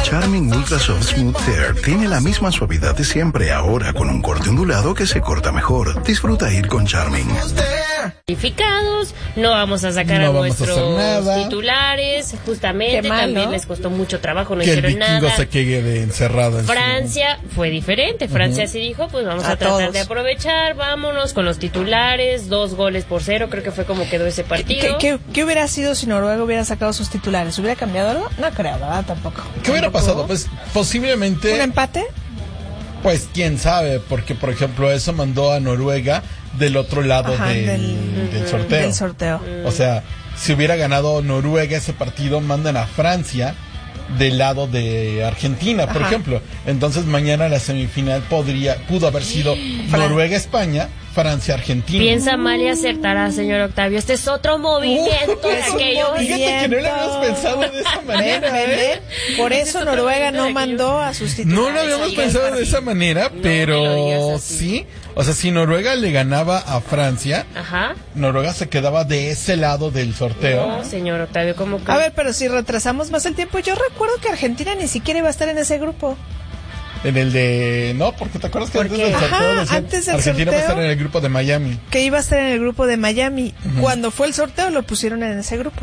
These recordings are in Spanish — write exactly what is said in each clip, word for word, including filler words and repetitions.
Charming Ultra Soft Smooth Hair tiene la misma suavidad de siempre, ahora con un corte ondulado que se corta mejor. Disfruta ir con Charming. Clasificados, no vamos a sacar no a nuestros a titulares, justamente, mal, también ¿no? les costó mucho trabajo, no que hicieron el vikingo nada. se quede encerrado en Francia su... fue diferente, Francia uh-huh. sí dijo, pues vamos A a, tratar todos. de aprovechar, vámonos con los titulares, dos goles por cero, creo que fue como quedó ese partido. ¿Qué, qué, qué hubiera sido si Noruega hubiera sacado sus titulares? ¿Hubiera cambiado algo? No creo, ¿verdad? Tampoco. ¿Qué hubiera ¿Tampoco? pasado? Pues posiblemente... ¿Un empate? Pues quién sabe, porque por ejemplo eso mandó a Noruega del otro lado Ajá, del, del- del sorteo. Del sorteo. O sea, si hubiera ganado Noruega ese partido, mandan a Francia del lado de Argentina, por Ajá. ejemplo. Entonces mañana la semifinal podría, pudo haber sido Noruega-España, Francia-Argentina. Piensa mal y acertará, señor Octavio. Este es otro movimiento de es un aquellos. Fíjate que no lo habíamos pensado de esa Ven, manera, ven, ¿eh? ven. Por eso Noruega no mandó a sus titulares. No lo habíamos ahí al pensado de partido. esa manera, No pero me lo digas así. sí. O sea, si Noruega le ganaba a Francia, Ajá. Noruega se quedaba de ese lado del sorteo. No, señor Octavio, ¿cómo que? A ver, pero si retrasamos más el tiempo, yo recuerdo que Argentina ni siquiera iba a estar en ese grupo. En el de... No, porque te acuerdas que ¿Por antes qué? del sorteo Ajá, decían, antes del Argentina va a sorteo. estar en el grupo de Miami. Que iba a estar en el grupo de Miami. Cuando fue el sorteo lo pusieron en ese grupo.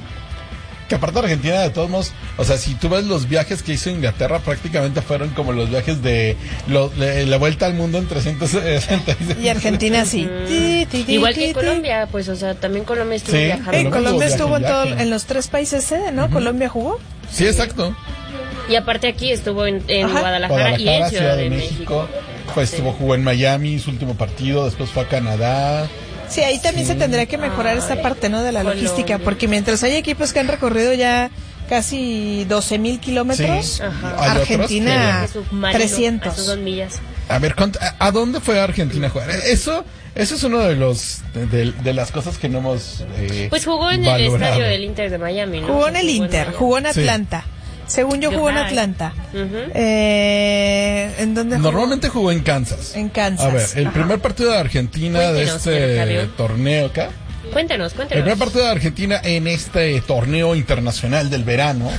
Que aparte Argentina, de todos modos, o sea, si tú ves los viajes que hizo Inglaterra, prácticamente fueron como los viajes de, lo- de la vuelta al mundo en trescientos sesenta. Y Argentina sí. Ti, ti, ti, Igual ti, que ti. Colombia, pues, o sea, también Colombia estuvo Sí. viajando. En Colombia Colombia viaje, estuvo en, todo- viaje. en los tres países sede, ¿no? Colombia jugó. Sí, exacto. Y aparte aquí estuvo en, en Ajá. Guadalajara, y en Ciudad de México. Pues estuvo, jugó en Miami, su último partido, después fue a Canadá. Sí, ahí también se tendría que mejorar esta Ay, parte, ¿no? De la Colombia. logística, porque mientras hay equipos que han recorrido ya casi doce mil kilómetros, Sí. Ajá. Hay otros Argentina Ese submarino, trescientos. a esos dos millas. A ver, ¿cuánto- a, a dónde fue Argentina a jugar? Eso, eso es uno de los de, de- de las cosas que no hemos eh, Pues jugó en valorado. el estadio del Inter de Miami, ¿no? Jugó O en sea, el Inter, Miami. jugó en Sí. Atlanta. Según yo jugó en Ajá. Atlanta. Ujú. Eh, ¿En dónde jugó? Normalmente jugó en Kansas. En Kansas. A ver, el Ajá. primer partido de Argentina Cuéntenos, de señor este Octavio. torneo acá. Cuéntanos, El cuéntanos. primer partido de Argentina en este torneo internacional del verano.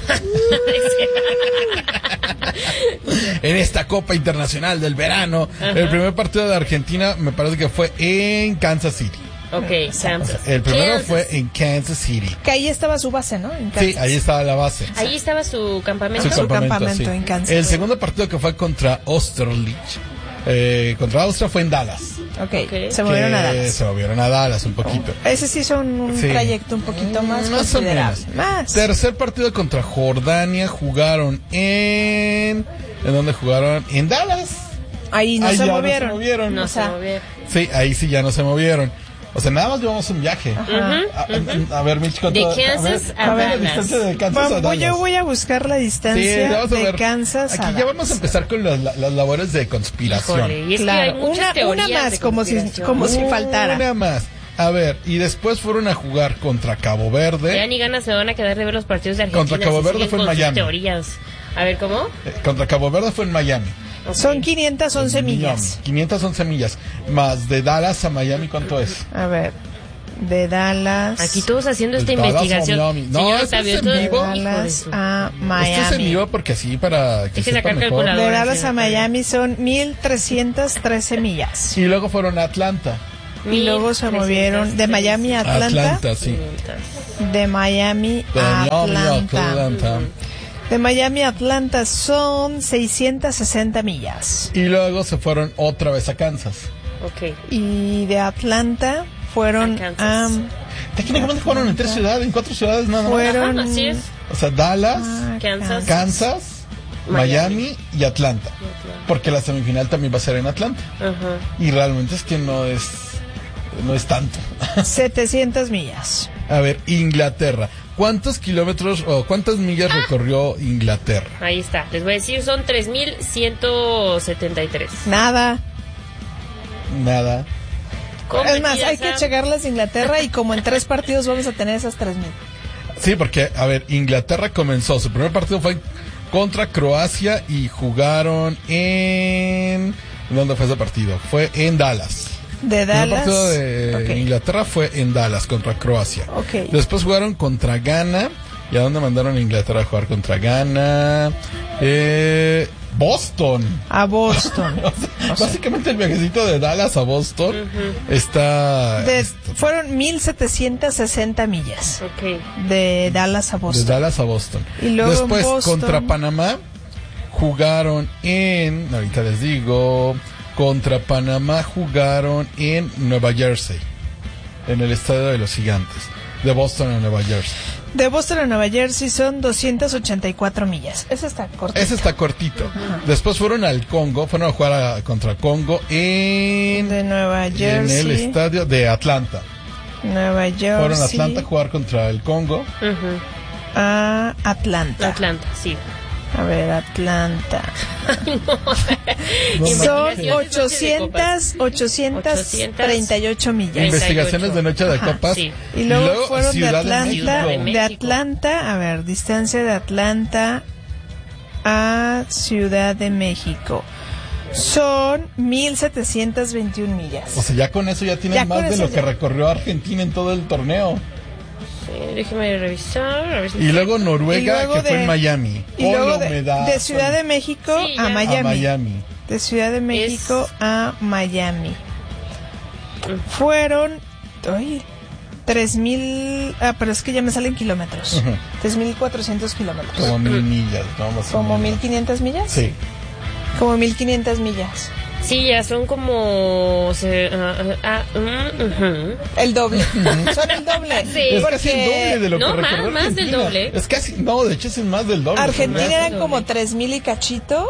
En esta Copa Internacional del Verano. Ajá. El primer partido de Argentina me parece que fue en Kansas City. Ok, Kansas. El primero Kansas. fue en Kansas City. Que ahí estaba su base, ¿no? En Sí, Kansas. ahí estaba la base. Ahí estaba su campamento. Su campamento en Kansas. El segundo partido que fue contra Austerlitz, eh, contra Austria, fue en Dallas. Ok, Ok. se movieron a Que Dallas. Se movieron a Dallas un poquito. Ese sí son un Sí. trayecto un poquito más, Más o considerable. menos. Más. Tercer partido contra Jordania, jugaron en... ¿En dónde jugaron? En Dallas. Ahí no Ahí se ya movieron. No se movieron. No O se sea, movieron. Sí, ahí sí ya no se movieron. O sea, nada más llevamos un viaje. Ujú, A, ujú. a- a ver, Mitch, ¿cuánto? De a ver, Kansas a a ver la Dallas. distancia de Kansas a Vamos, Dallas. yo voy a buscar la Sí, distancia vamos a de ver. Kansas Aquí a ya vamos a Dallas. empezar con las, la- las labores de conspiración. Híjole, y es que hay Claro, muchas una, teorías una más, de como si, conspiración. como si faltara. Una más. A ver, y después fueron a jugar contra Cabo Ya Verde. ni ganas se van a quedar de ver los partidos de Argentina. Contra Cabo si Verde siguen fue en con sus Miami. teorías. A ver, ¿cómo? Eh, Contra Cabo Verde fue en Miami. Ok. Son quinientas once En millas. Miami. quinientas once millas. Más de Dallas a Miami, ¿cuánto es? A ver, de Dallas. Aquí todos haciendo esta De Dallas a investigación. Miami. No, Señor esto Octavio, es en todo- vivo. hijo de Dallas su- a Esto es en Miami. vivo porque sí, para que Hay que sepa sacar mejor. calculadora. De Dallas a señor. Miami son mil trescientas trece millas. Y luego fueron a Atlanta. Y luego se movieron de Miami a Atlanta. Atlanta, sí. De Miami De a Miami a Atlanta. Atlanta. De Miami a Atlanta son seiscientas sesenta millas. Y luego se fueron otra vez a Kansas. Ok. Y de Atlanta fueron A a... Kansas. Técnicamente fueron en tres ciudades, en cuatro ciudades nada más. Fueron... Ajá, así es. O sea, Dallas, a Kansas. Kansas, Miami. Miami y Atlanta. Porque la semifinal también va a ser en Atlanta. Ajá. Y realmente es que no es no es tanto. setecientas millas. A ver, Inglaterra. ¿Cuántos kilómetros o cuántas millas recorrió Inglaterra? Ahí está. Les voy a decir, son tres mil ciento setenta y tres. Nada. Nada. Es más, hay que checarlas de Inglaterra y como en tres partidos vamos a tener esas tres mil. Sí, porque, a ver, Inglaterra comenzó. Su primer partido fue contra Croacia y jugaron en... ¿Dónde fue ese partido? Fue en Dallas. De El primer Dallas. partido de Ok. Inglaterra fue en Dallas contra Croacia. Ok. Después jugaron contra Ghana ¿Y a dónde mandaron a Inglaterra a jugar contra Ghana? Eh, Boston. A Boston. O sea, básicamente el viajecito de Dallas a Boston uh-huh. está, de, está... Fueron mil setecientas sesenta millas. Okay. De Dallas a Boston. De Dallas a Boston. Y luego después Boston... contra Panamá jugaron en... Ahorita les digo... Contra Panamá jugaron en Nueva Jersey. En el estadio de los Gigantes. De Boston a Nueva Jersey. De Boston a Nueva Jersey son doscientas ochenta y cuatro millas. Ese está cortito. Ese está cortito. Uh-huh. Después fueron al Congo, fueron a jugar a, contra Congo en... De Nueva Jersey. En el estadio de Atlanta. Nueva Jersey. Fueron a Atlanta a jugar contra el Congo. Uh-huh. A Atlanta. Atlanta, sí. A ver, Atlanta. Ay, no. No, son ochocientas, ochocientas treinta y ocho millas. Investigaciones de Noche de Ajá, Copas. Sí. Y luego, y luego fueron de Atlanta, de, de Atlanta, a ver, distancia de Atlanta a Ciudad de México. Son mil setecientas veintiuna millas. O sea, ya con eso ya tienes ya más de lo ya. que recorrió Argentina en todo el torneo. Sí, déjeme revisar. A ver si y luego Noruega, y luego que de, fue en Miami. Y luego de, humedad, de Ciudad de México sí, a, Miami. a Miami. De Ciudad de México es... a Miami. Fueron... Ay, tres mil... Ah, pero es que ya me salen kilómetros. Uh-huh. tres mil cuatrocientos kilómetros. Como mil millas. Vamos ¿Como mil quinientas millas? Sí. Como mil quinientas millas. Sí, ya son como... Se, uh, uh, uh, uh-huh. El doble. Son el doble. Sí. Es porque... casi el doble de lo no, que más, recorrió más Argentina. del doble. Es casi... No, de hecho es más del doble. Argentina más eran del como doble. tres mil y cachito.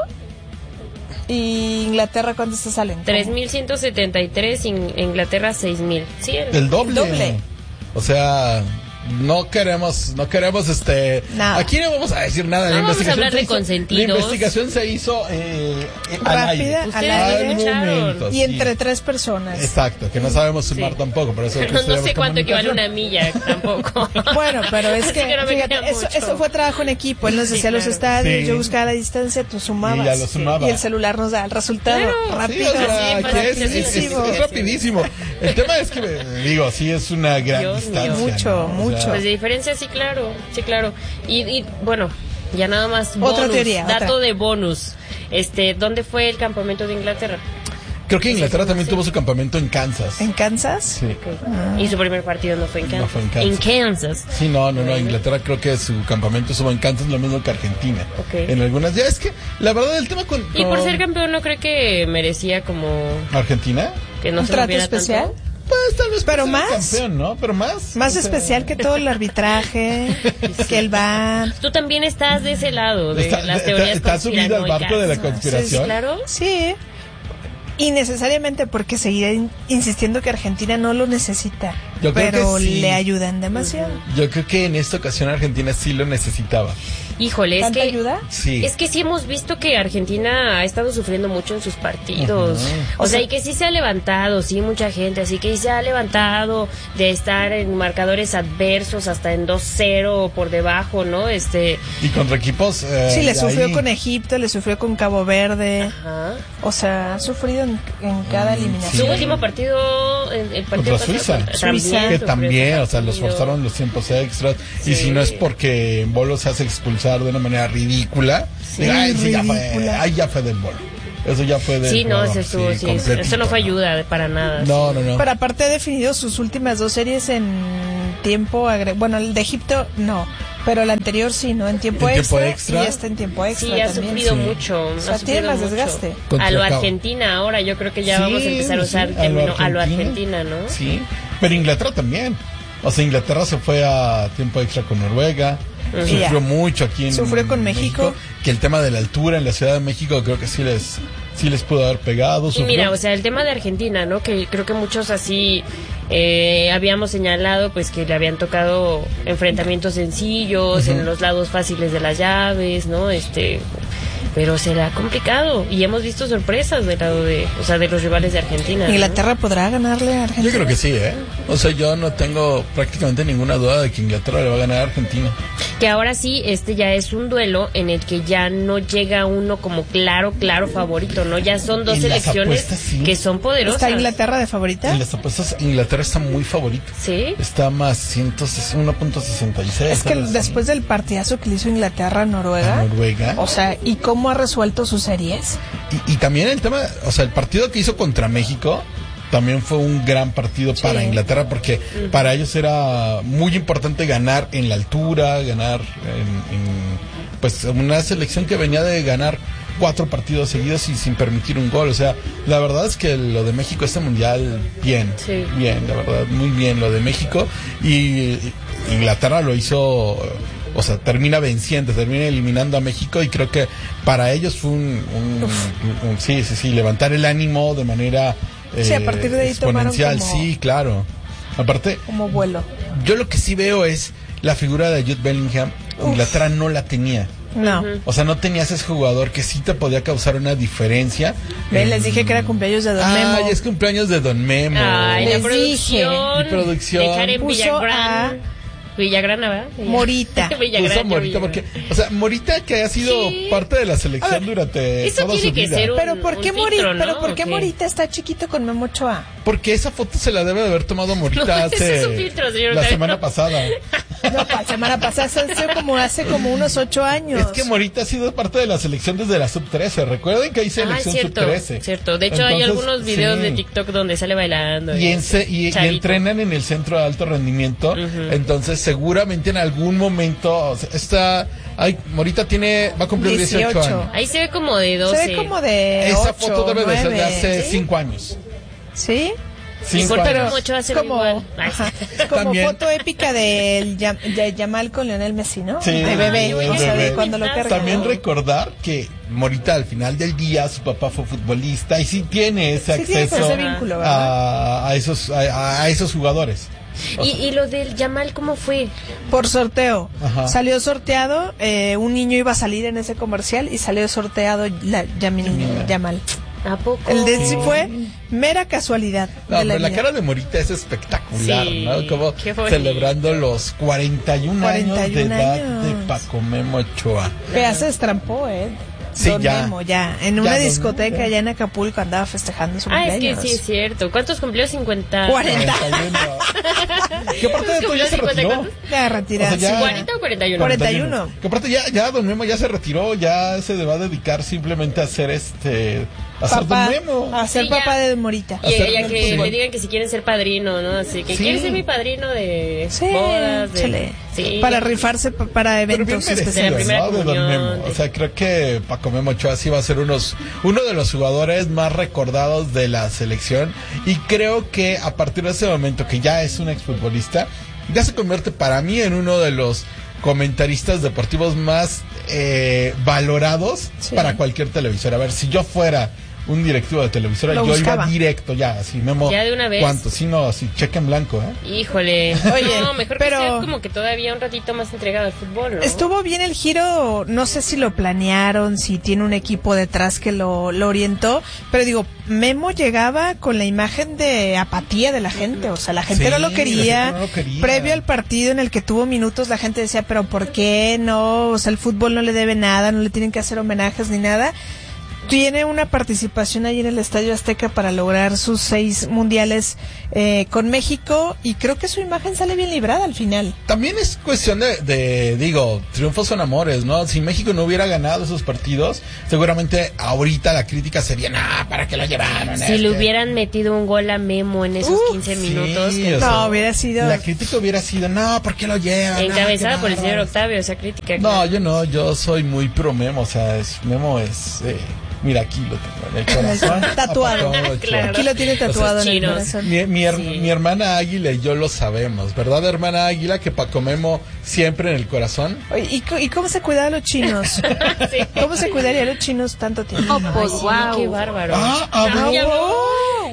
¿Y Inglaterra cuánto te salen? tres mil ciento setenta y tres, in, Inglaterra seis mil. Sí, el, El doble. doble. O sea... No queremos, no queremos este... Nada. Aquí no vamos a decir nada. No la vamos a investigación hablar de se hizo- consentidos. La investigación se hizo eh, eh, al Rápida, aire. al Ustedes aire. lo escucharon. momento, Y sí. entre tres personas. Exacto, que no sabemos sumar Sí. tampoco, por eso que no, no estudiamos sé cuánto equivale comunicación. una milla tampoco. Bueno, pero es Así que, no me fíjate, queda eso, mucho. eso fue trabajo en equipo. Él nos Sí, decía los claro. estadios, Sí. yo buscaba la distancia, tú sumabas. Y ya lo sumaba. Y el celular nos da el resultado Claro, Sí, rápido. o sea, Sí, que es, es- es- rapidísimo. es rapidísimo. El tema es que, eh, digo, sí es una gran Dios mío. distancia. Mucho, ¿no? O mucho. sea, Pues de diferencia, sí, claro. Sí, claro. Y, y bueno, ya nada más. Otra bonus, teoría, Dato otra. de bonus. Este, ¿dónde fue el campamento de Inglaterra? creo que Inglaterra también sí. tuvo su campamento en Kansas. ¿En Kansas? Sí. Y su primer partido no fue en Kansas. No fue en Kansas. En Kansas. Sí, no, no, no. Inglaterra creo que su campamento estuvo en Kansas, lo mismo que Argentina. Ok. En algunas. Ya es que, la verdad, el tema con. Y por con ser campeón, ¿no creo que merecía como ¿Argentina? que no ¿Un se trato moviera especial? tanto? Pues tal vez. Pero por ser el más. Campeón, ¿no? Pero más. Más o sea, especial que todo el arbitraje, que el V A R. Tú también estás de ese lado, de Está, las está- teorías está subido al barco de la conspiranoicas. conspiración. Sí, claro. Sí. Y necesariamente porque seguiré in- insistiendo que Argentina no lo necesita. Yo creo pero que sí. le ayudan demasiado. Yo creo que en esta ocasión Argentina sí lo necesitaba. Híjole, es ¿Tanta que ayuda? Sí. es que sí hemos visto que Argentina ha estado sufriendo mucho en sus partidos. Ujú. O sea, y que sí se ha levantado, sí, mucha gente, así que se ha levantado de estar en marcadores adversos hasta en dos cero por debajo, ¿no? Este, Y contra equipos. eh, Sí, le de sufrió ahí. con Egipto, le sufrió con Cabo Verde. ajá. O sea, ha sufrido en, en cada eliminación. Su último partido, el, el partido Contra Suiza. contra- Suiza. Que sufrió también, ese o sea, los partido. forzaron los tiempos extras. Y Sí. si no es porque en Bolo se hace expulsar de una manera ridícula, Sí, diga, ay, sí, ya fue, ridícula. ay, ya fue del Bolo. Eso ya fue del Sí, no, jugador, ese estuvo, sí, completito, eso no fue ayuda para nada. No, no, no. Pero aparte ha definido sus últimas dos series en tiempo agre... Bueno, el de Egipto no, pero el anterior sí, ¿no? En tiempo, ¿En tiempo extra, extra? y está en tiempo extra Sí, ha también. sufrido Sí. mucho. O sea, ha tiene sufrido más mucho. desgaste. Contra A lo Cabo. Argentina ahora, yo creo que ya Sí, vamos a empezar a sí, usar a el lo término a lo Argentina. Argentina, ¿no? Sí, pero Inglaterra también. O sea, Inglaterra se fue a tiempo extra con Noruega. Ujú. Sufrió Ya. mucho aquí en Sufrió con México. Que el tema de la altura en la Ciudad de México creo que sí les, sí les pudo haber pegado. Y Sufrió- mira, o sea, el tema de Argentina, ¿no? Que creo que muchos así eh, habíamos señalado, pues que le habían tocado enfrentamientos sencillos, Ujú. en los lados fáciles de las llaves, ¿no? Este, pero se le ha complicado y hemos visto sorpresas del lado de, o sea, de los rivales de Argentina. ¿Inglaterra ¿no? podrá ganarle a Argentina? Yo creo que sí, ¿eh? O sea, yo no tengo prácticamente ninguna duda de que Inglaterra le va a ganar a Argentina. Que ahora sí, este ya es un duelo en el que ya no llega uno como claro, claro favorito, ¿no? Ya son dos selecciones sí. que son poderosas. ¿Está Inglaterra de favorita? En las apuestas, Inglaterra está muy favorita. ¿Sí? Está más uno punto sesenta y seis. Es que después del partidazo que le hizo Inglaterra a Noruega, a Noruega, o sea, ¿y cómo ha resuelto sus series? Y, y también el tema, o sea, el partido que hizo contra México también fue un gran partido sí. para Inglaterra, porque uh-huh. para ellos era muy importante ganar en la altura, ganar en, en pues una selección que venía de ganar cuatro partidos seguidos y sin permitir un gol. O sea, la verdad es que lo de México, este mundial, bien, sí. bien, la verdad, muy bien lo de México. Y Inglaterra lo hizo, o sea, termina venciendo, termina eliminando a México, y creo que para ellos fue un, un, un, un sí, sí, sí, levantar el ánimo de manera eh, sí, a partir de ahí exponencial, como, sí, claro. Aparte, como vuelo. Yo lo que sí veo es la figura de Jude Bellingham. Uf. Inglaterra no la tenía. No. O sea, no tenías ese jugador que sí te podía causar una diferencia. Ven, en... les dije que era cumpleaños de Don Ay, Memo. Ay, es cumpleaños de Don Memo. Ay, les la producción. Dije. Y producción. De Karen Villagrán. Villagrana, ¿verdad? Morita. Villagrán, Puso Morita porque, o sea, Morita que ha sido sí. parte de la selección ver, durante eso toda tiene su que vida. Ser un, pero ¿por qué Morita? ¿no? Pero ¿por qué Morita está chiquito con Memo Ochoa? Porque esa foto se la debe de haber tomado Morita no, hace es un filtro, señor la semana pasada. No, la semana pasada hace como hace como unos ocho años. Es que Morita ha sido parte de la selección desde la sub trece. Recuerden que hay selección ah, sub trece. Cierto. De hecho, Entonces, hay algunos videos sí. de TikTok donde sale bailando. Y, en se, y, y entrenan en el centro de alto rendimiento. Uh-huh. Entonces, seguramente en algún momento o sea, está ay, Morita tiene va a cumplir dieciocho, dieciocho años. Ahí se ve como de doce. Se ve como de Esa ocho, foto debe nueve. de ser de hace ¿Sí? cinco años. ¿Sí? Cinco sí, años. Pero como, ajá, como También. foto épica del Yam, de Yamal con Lionel Messi, ¿no? Sí, de bebé, de o sea, bebé. de cuando lo cargó. También recordar que Morita al final del día su papá fue futbolista y sí tiene ese sí acceso tiene ese vínculo, a, a esos a, a esos jugadores. ¿Y, ¿Y lo del Yamal cómo fue? Por sorteo. Ajá. Salió sorteado, eh, un niño iba a salir en ese comercial y salió sorteado la, Yamin, Yamal. ¿A poco? El de sí fue mera casualidad. No, de la, pero la cara de Morita es espectacular, sí, ¿no? Como celebrando los cuarenta y un años de edad años. de Paco Memo Ochoa. Que ya se destrampó, ¿eh? Sí, Don ya. Memo, ya. En una ya, discoteca ya. allá en Acapulco andaba festejando su ah, cumpleaños. Ah, es que sí es cierto. ¿Cuántos cumplió? cincuenta. cuarenta. ¿Qué parte de todo ya se retiró? Ya retirado. O sea, ya... ¿cuarenta o cuarenta y uno? cuarenta y uno. Que aparte ya, ya Don Memo ya se retiró, ya se va a dedicar simplemente a hacer este... A ser papá, Don Memo. A ser sí, papá ya. de Morita. Y ella que sí. le digan que si quieren ser padrino, ¿no? Así que sí. ¿quieres ser mi padrino de sí, bodas? De... Sí. Para rifarse p- para eventos especiales. De, ¿no? de Don Memo. O sea, creo que Paco Memo Ochoa sí va a ser unos, uno de los jugadores más recordados de la selección. Y creo que a partir de ese momento que ya es un exfutbolista, ya se convierte para mí en uno de los comentaristas deportivos más eh, valorados sí. para cualquier televisora. A ver, si yo fuera un directivo de televisora, Lo yo buscaba. iba directo ya, así Memo. Ya de una vez. ¿Cuánto? Si no, así cheque en blanco, ¿eh? Híjole. Oye, no, mejor pero que sea como que todavía un ratito más entregado al fútbol, ¿no? Estuvo bien el giro, no sé si lo planearon, si tiene un equipo detrás que lo, lo orientó, pero digo, Memo llegaba con la imagen de apatía de la gente, o sea, la gente, sí, no, lo quería. no lo quería. Previo al partido en el que tuvo minutos, la gente decía, pero ¿por qué no? O sea, el fútbol no le debe nada, no le tienen que hacer homenajes ni nada. Tiene una participación ahí en el Estadio Azteca para lograr sus seis mundiales eh, con México y creo que su imagen sale bien librada al final. También es cuestión de, de, digo, triunfos son amores, ¿no? Si México no hubiera ganado esos partidos, seguramente ahorita la crítica sería, nah, ¿para qué lo llevaron? Si este? le hubieran metido un gol a Memo en esos Uh, quince sí, minutos. Que o sea, no, hubiera sido... La crítica hubiera sido, no, ¿por qué lo llevan? Encabezada no, por el señor no. Octavio, esa crítica. No, claro. yo no, yo soy muy pro Memo, o sea, es, Memo es... Eh, mira, aquí lo tengo en el corazón. Tatuado. Claro. Aquí lo tiene tatuado o sea, en el chinos. corazón. Mi, mi, her- Sí. mi hermana Águila y yo lo sabemos, ¿verdad, hermana Águila? Que Paco Memo siempre en el corazón. Oye, ¿y, co- ¿y cómo se cuidan a los chinos? Sí. ¿Cómo se cuidarían los chinos tanto tiempo? Oh, pues wow. Qué bárbaro. Ah, habló. Ay, habló. Oh,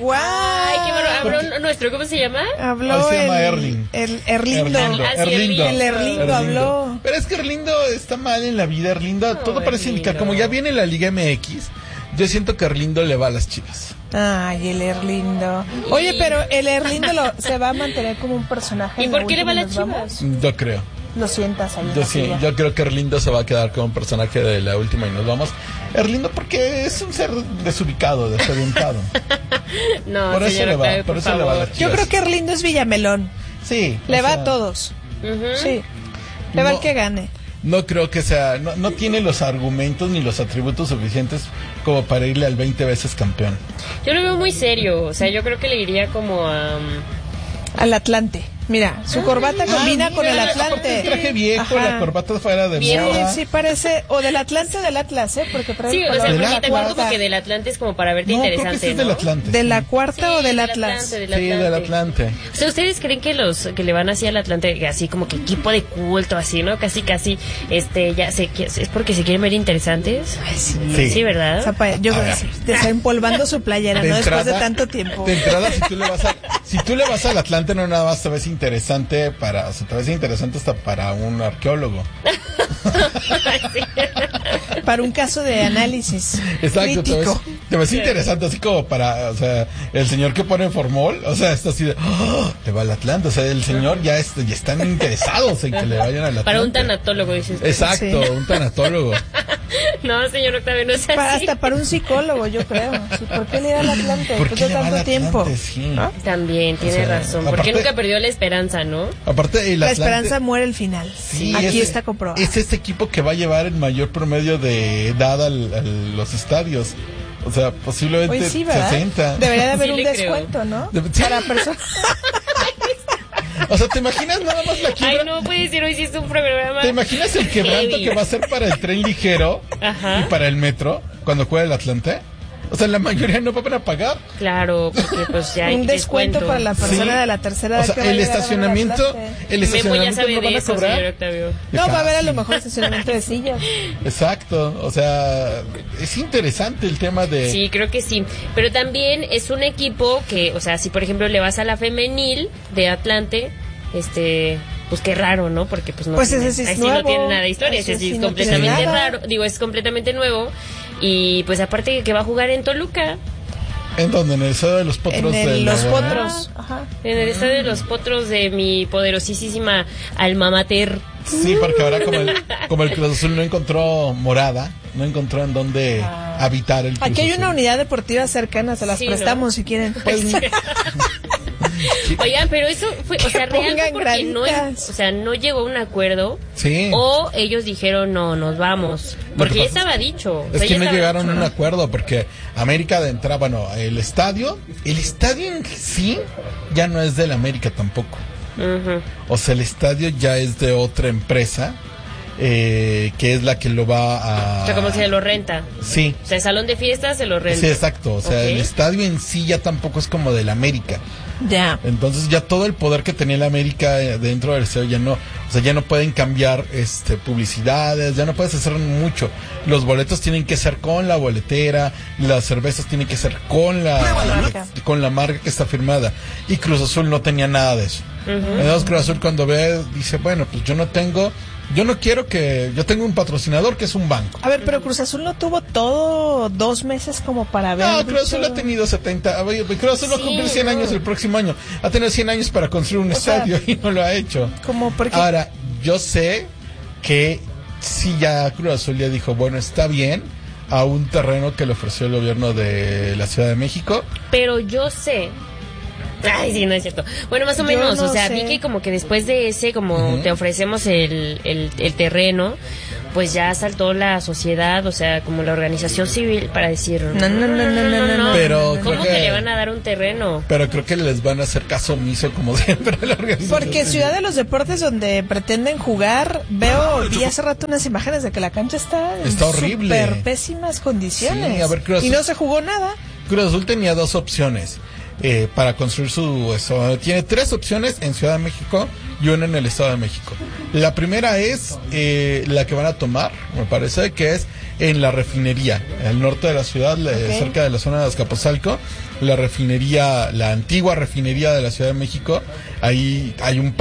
¡Guau! Ay, qué bueno. Habló nuestro, ¿cómo se llama? Habló Ah, se llama el, Erling. el Erlindo. Erlindo. Ah, sí, Erlindo. El Erlindo habló. Pero es que Erlindo está mal en la vida. Erlindo, No, todo parece indicar, Erlindo. como ya viene la Liga M X, yo siento que Erlindo le va a las Chivas. Ay, el Erlindo. Oye, pero el Erlindo lo, se va a mantener como un personaje. ¿Y en por lo qué le va a último las nos Chivas? vamos. Yo creo. Lo sientas ahí. en Yo la sí, silla. yo creo que Erlindo se va a quedar como un personaje de la última y nos vamos. Erlindo porque es un ser desubicado, desorientado. No, Por eso señor le va, Octavio, por por eso le va a favor. las Yo Chivas. creo que Erlindo es Villamelón. Sí. Le o va sea, a todos. Ujú. Sí. Le va No. al que gane. No creo que sea, no, no tiene los argumentos ni los atributos suficientes como para irle al veinte veces campeón. Yo lo veo muy serio, o sea, yo creo que le iría como a... Al Atlante. Mira, su corbata combina Ah, con el mira, aparte Atlante. el traje viejo, Ajá. la corbata fuera de Viejo. moda. Sí, sí, parece. O del Atlante o del Atlas, ¿eh? Porque trae Sí, el o sea, color del porque de te la acuerdo cuarta. porque del Atlante es como para verte No, creo que interesante, sí es ¿no? del Atlante. ¿De sí. la cuarta o Sí, del del Atlas? Atlante, del Sí, del Atlante. Atlante. O sea, ¿ustedes creen que los que le van así al Atlante, así como que equipo de culto, así, ¿no? Casi, casi, este, ya se, es porque se quieren ver interesantes? Ay, sí. Sí. Sí, ¿verdad? O sea, pa- yo A creo ver. que sí, desempolvando su playera, De ¿no? Después de entrada- tanto tiempo. De entrada, si tú le vas a, si tú le vas al Atlante, no nada más te ves interesante para, o sea, te ves interesante hasta para un arqueólogo. Sí. Para un caso de análisis Exacto, te ves, crítico. te ves interesante así como para, o sea, el señor que pone formol, o sea, está así de, ¡oh! Le va al Atlante, o sea, el señor ya, es, ya están interesados en que le vayan al Atlante. Para un tanatólogo, dices. tú. Exacto, Sí. un tanatólogo. No, señor Octavio, no es así. Pa- hasta para un psicólogo, yo creo. Sí, ¿por qué le da al Atlante ¿Por después qué de le va al tanto Atlante? tiempo? Sí. ¿No? También, tiene O sea, razón. Porque aparte- nunca perdió la esperanza, ¿no? Aparte, el La Atlante- esperanza muere al final. Sí, Aquí es- está comprobado. Es este equipo que va a llevar el mayor promedio de edad al- a los estadios. O sea, posiblemente Hoy sí, ¿verdad? sesenta. Debería de haber Sí un le creo. descuento, ¿no? Debe- Para personas. O sea, ¿te imaginas nada más la quiebra? Ay, no puede ser, hoy sí es un programa. ¿Te imaginas el quebranto heavy. que va a ser para el tren ligero Ajá. y para el metro cuando juega el Atlante? O sea, la mayoría no van a pagar. Claro, porque pues ya hay Un descuento para la persona Sí. de la tercera O edad sea, que va a el llegar a ver estacionamiento, Atlante. el Memo ya estacionamiento sabe no de van a eso, señor cobrar. Octavio. No, va a haber a Casi. lo mejor estacionamiento de sillas. Exacto, o sea, es interesante el tema de... Sí, creo que sí. Pero también es un equipo que, o sea, si por ejemplo le vas a la femenil de Atlante, este, pues qué raro, ¿no? Porque pues no, Pues tiene, ese sí es ahí sí nuevo. no tiene nada de historia, Ese ese sí sí es no tiene completamente nada. raro, digo, es completamente nuevo. Y pues aparte que va a jugar en Toluca, ¿En dónde? En el estadio de los potros. En de el, la- los potros. Ajá. en el estadio de los potros de mi poderosísima alma mater. Sí, porque ahora como el, como el Cruz Azul no encontró morada, no encontró en dónde habitar el Cruz Aquí hay Azul. una unidad deportiva cercana, se las Sí, prestamos ¿no? si quieren. Pues, Oigan, pero eso fue, o sea, real fue pongan porque no, graditas. o sea, no llegó a un acuerdo. sí. O ellos dijeron, no, nos vamos. Porque que ya pasa estaba dicho. O Es sea, que ya no estaba llegaron a dicho. un acuerdo porque América de entrada, bueno, el estadio, el estadio en sí ya no es del América tampoco. Ujú. O sea, el estadio ya es de otra empresa eh, que es la que lo va a... O sea, como si se lo renta. Sí, O sea, el salón de fiestas se lo renta. sí, exacto. O sea, Ok. el estadio en sí ya tampoco es como del América. Ya. Entonces ya todo el poder que tenía el América eh, dentro del estadio ya no, o sea, ya no pueden cambiar este publicidades, ya no puedes hacer mucho. Los boletos tienen que ser con la boletera, las cervezas tienen que ser con la, marca. con la marca que está firmada. Y Cruz Azul no tenía nada de eso. Entonces Cruz Azul cuando ve dice, bueno, pues yo no tengo, yo no quiero que, yo tengo un patrocinador que es un banco. A ver, pero Cruz Azul no tuvo todo dos meses como para ver. No, Cruz Azul ha tenido setenta, a ver, Cruz Azul va a Sí, cumplir cien no. años el próximo año. Ha tenido cien años para construir un O sea, estadio y no lo ha hecho. Como porque Ahora, yo sé que si ya Cruz Azul ya dijo, bueno, está bien, a un terreno que le ofreció el gobierno de la Ciudad de México. Pero yo sé. Ay, sí, no es cierto. Bueno, más o Yo menos, no o sea, sé. vi que como que después de ese, como Ujú. te ofrecemos el, el, el terreno, pues ya saltó la sociedad, o sea, como la organización civil para decir... No, no, no, no, no, no, no. Pero ¿Cómo creo que... que- le van a dar un terreno? Pero creo que les van a hacer caso omiso como siempre a la organización. Porque Ciudad de los Deportes, donde pretenden jugar, veo, vi hace rato unas imágenes de que la cancha está en Está horrible. súper pésimas condiciones. Sí, a ver, Cruz y Azul- no se jugó nada. Cruz Azul tenía dos opciones eh, para construir su... Eso, tiene tres opciones en Ciudad de México y una en el Estado de México. La primera es eh, la que van a tomar, me parece, que es en la refinería, al norte de la ciudad, okay. cerca de la zona de Azcapotzalco, la refinería, la antigua refinería de la Ciudad de México. Ahí hay un